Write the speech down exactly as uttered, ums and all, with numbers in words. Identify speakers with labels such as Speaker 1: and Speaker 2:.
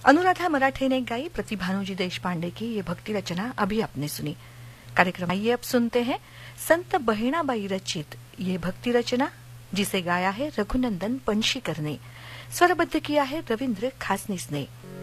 Speaker 1: अनुराधा मराठे ने गाई, प्रतिभानुजी देशपांडे की ये भक्ति रचना अभी आपने सुनी। कार्यक्रम आइए अब सुनते हैं संत बहिणाबाई रचित ये भक्ति रचना, जिसे गाया है रघुनंदन पणशीकर ने, स्वरबद्ध किया है रविंद्र खासनीस ने।